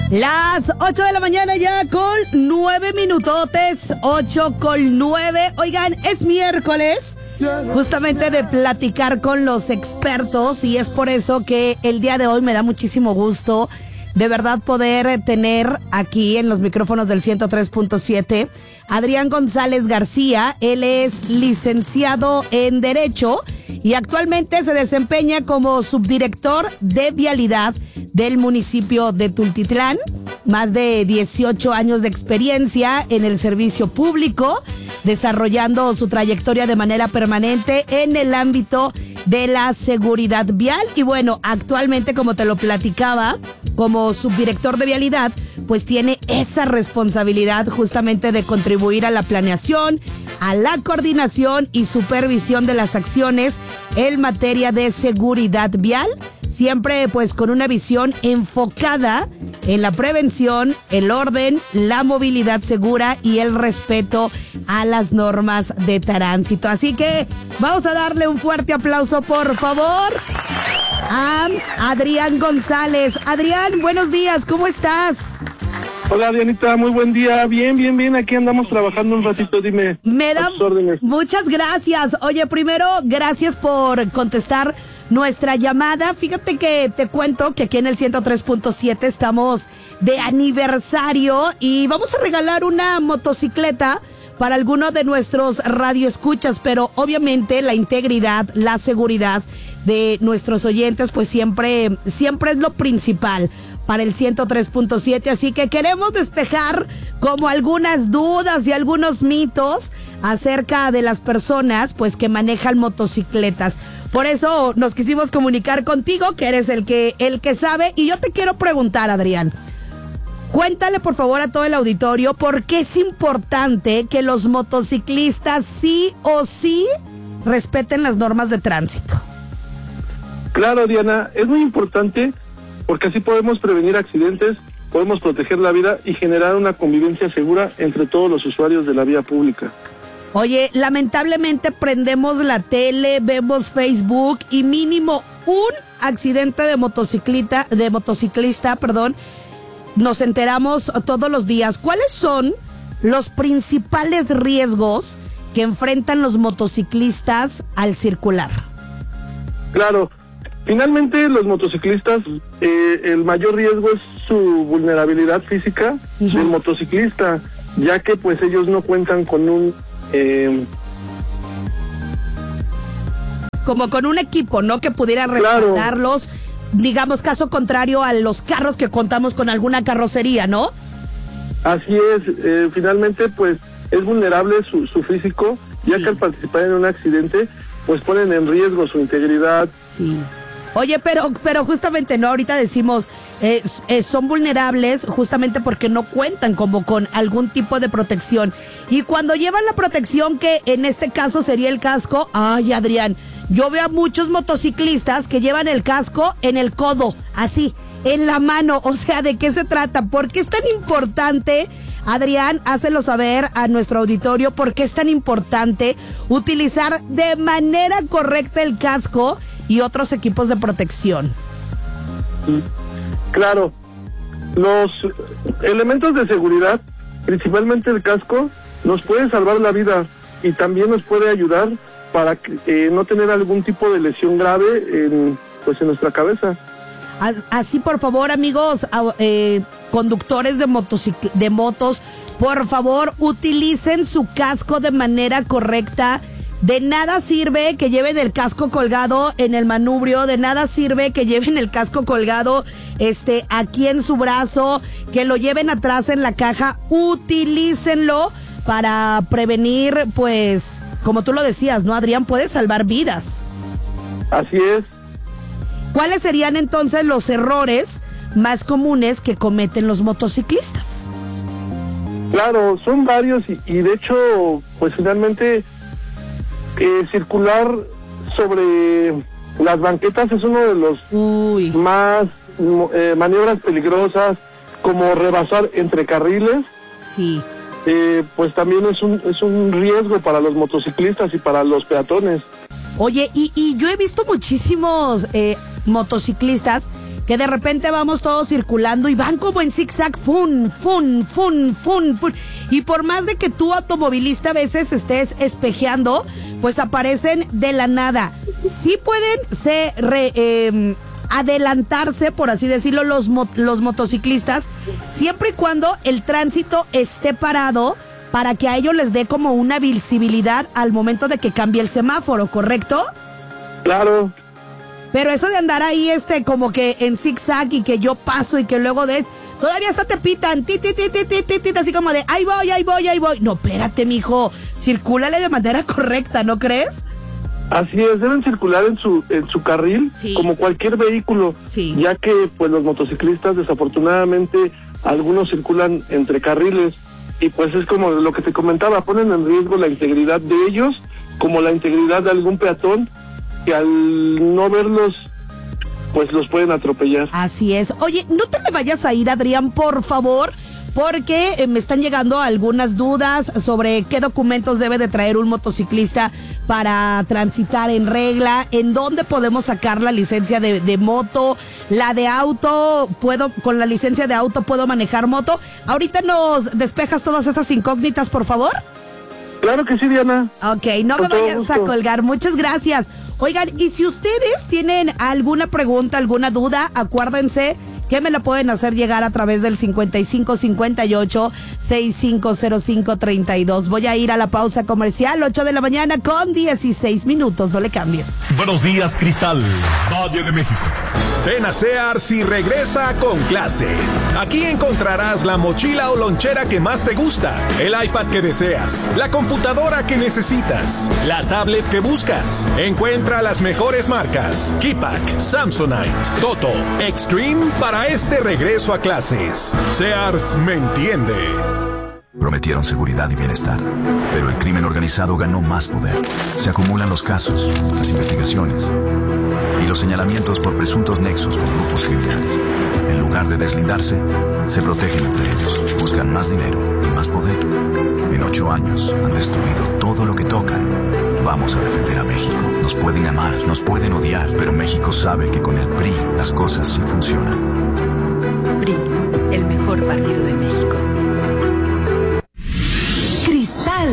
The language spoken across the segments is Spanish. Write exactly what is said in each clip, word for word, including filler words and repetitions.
Las ocho de la mañana ya con nueve minutotes, ocho con nueve. Oigan, es miércoles justamente de platicar con los expertos y es por eso que el día de hoy me da muchísimo gusto de verdad poder tener aquí en los micrófonos del ciento tres punto siete Adrián González García. Él es licenciado en Derecho y actualmente se desempeña como subdirector de vialidad del municipio de Tultitlán. Más de dieciocho años de experiencia en el servicio público, desarrollando su trayectoria de manera permanente en el ámbito de la seguridad vial. Y bueno, actualmente, como te lo platicaba, como subdirector de vialidad, pues tiene esa responsabilidad justamente de contribuir a la planeación, a la coordinación y supervisión de las acciones en materia de seguridad vial, siempre pues con una visión enfocada en la prevención, el orden, la movilidad segura y el respeto a las normas de tránsito. Así que vamos a darle un fuerte aplauso, por favor, a Adrián González. Adrián, buenos días, ¿cómo estás? Hola, Dianita, muy buen día. Bien, bien, bien, aquí andamos trabajando un ratito, dime. Me da muchas gracias. Oye, primero, gracias por contestar nuestra llamada. Fíjate que te cuento que aquí en el ciento tres punto siete estamos de aniversario y vamos a regalar una motocicleta para alguno de nuestros radioescuchas, pero obviamente la integridad, la seguridad de nuestros oyentes, pues siempre, siempre es lo principal para el ciento tres punto siete, así que queremos despejar como algunas dudas y algunos mitos acerca de las personas pues que manejan motocicletas. Por eso nos quisimos comunicar contigo, que eres el que el que sabe, y yo te quiero preguntar, Adrián, cuéntale por favor a todo el auditorio por qué es importante que los motociclistas sí o sí respeten las normas de tránsito. Claro, Diana, es muy importante porque así podemos prevenir accidentes, podemos proteger la vida y generar una convivencia segura entre todos los usuarios de la vía pública. Oye, lamentablemente prendemos la tele, vemos Facebook y mínimo un accidente de motocicleta, de motociclista, perdón, nos enteramos todos los días. ¿Cuáles son los principales riesgos que enfrentan los motociclistas al circular? Claro, finalmente los motociclistas, eh, el mayor riesgo es su vulnerabilidad física uh-huh. del motociclista, ya que pues ellos no cuentan con un... Eh, como con un equipo, ¿no? Que pudiera respaldarlos, claro. Digamos, caso contrario a los carros que contamos con alguna carrocería, ¿no? Así es, eh, finalmente pues es vulnerable su, su físico, ya sí. que al participar en un accidente pues ponen en riesgo su integridad. Sí. Oye, pero pero justamente, ¿no? Ahorita decimos, eh, eh, son vulnerables justamente porque no cuentan como con algún tipo de protección. Y cuando llevan la protección, que en este caso sería el casco, ay, Adrián, yo veo a muchos motociclistas que llevan el casco en el codo, así, en la mano. O sea, ¿de qué se trata? ¿Por qué es tan importante, Adrián? Hácelo saber a nuestro auditorio, ¿por qué es tan importante utilizar de manera correcta el casco y otros equipos de protección? Claro, los elementos de seguridad, principalmente el casco, nos puede salvar la vida y también nos puede ayudar para eh, no tener algún tipo de lesión grave en, pues en nuestra cabeza. Así, por favor, amigos, eh, conductores de, motocic- de motos, por favor, utilicen su casco de manera correcta. De nada sirve que lleven el casco colgado en el manubrio, de nada sirve que lleven el casco colgado este, aquí en su brazo, que lo lleven atrás en la caja. Utilícenlo para prevenir, pues, como tú lo decías, ¿no, Adrián? Puede salvar vidas. Así es. ¿Cuáles serían entonces los errores más comunes que cometen los motociclistas? Claro, son varios y, y de hecho, pues finalmente... Eh, circular sobre las banquetas es uno de los Uy. más eh, maniobras peligrosas, como rebasar entre carriles. Sí. Eh, pues también es un es un riesgo para los motociclistas y para los peatones. Oye, y, y yo he visto muchísimos eh, motociclistas que de repente vamos todos circulando y van como en zigzag, fun, fun, fun, fun, fun. Y por más de que tú, automovilista, a veces estés espejeando, pues aparecen de la nada. Sí pueden ser, re, eh, adelantarse, por así decirlo, los, mo- los motociclistas, siempre y cuando el tránsito esté parado, para que a ellos les dé como una visibilidad al momento de que cambie el semáforo, ¿correcto? Claro. Pero eso de andar ahí este como que en zigzag y que yo paso y que luego de... Todavía hasta te pitan, ti, ti, ti, ti, ti, ti, ti, así como de, ahí voy, ahí voy, ahí voy. No, espérate, mijo, circúlale de manera correcta, ¿no crees? Así es, deben circular en su en su carril, sí, como cualquier vehículo, sí, ya que pues los motociclistas desafortunadamente algunos circulan entre carriles y pues es como lo que te comentaba, ponen en riesgo la integridad de ellos como la integridad de algún peatón que al no verlos pues los pueden atropellar. Así es. Oye, no te me vayas a ir, Adrián, por favor, porque eh, me están llegando algunas dudas sobre qué documentos debe de traer un motociclista para transitar en regla, en dónde podemos sacar la licencia de, de moto, la de auto, puedo, con la licencia de auto puedo manejar moto. Ahorita nos despejas todas esas incógnitas, por favor. Claro que sí, Diana. Ok, no Con me todo vayas gusto. a colgar, muchas gracias. Oigan, y si ustedes tienen alguna pregunta, alguna duda, acuérdense que me la pueden hacer llegar a través del cincuenta y cinco cincuenta y ocho sesenta y cinco cero cinco treinta y dos. Voy a ir a la pausa comercial, ocho de la mañana con dieciséis minutos, no le cambies. Buenos días, Cristal, Valle de México. Ven a Sears y regresa con clase. Aquí encontrarás la mochila o lonchera que más te gusta, el iPad que deseas, la computadora que necesitas, la tablet que buscas. Encuentra las mejores marcas: Keypack, Samsonite, Toto, Extreme para este regreso a clases. Sears me entiende. Prometieron seguridad y bienestar, pero el crimen organizado ganó más poder. Se acumulan los casos, las investigaciones y los señalamientos por presuntos nexos con grupos criminales. En lugar de deslindarse, se protegen entre ellos, buscan más dinero y más poder. En ocho años han destruido todo lo que tocan. Vamos a defender a México. Nos pueden amar, nos pueden odiar, pero México sabe que con el P R I las cosas sí funcionan. P R I, el mejor partido de México. Cristal.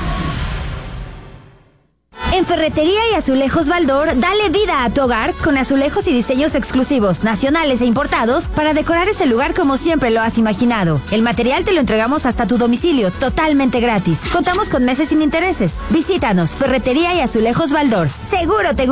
En Ferretería y Azulejos Baldor, dale vida a tu hogar con azulejos y diseños exclusivos, nacionales e importados, para decorar ese lugar como siempre lo has imaginado. El material te lo entregamos hasta tu domicilio, totalmente gratis. Contamos con meses sin intereses. Visítanos, Ferretería y Azulejos Baldor. Seguro te gusta.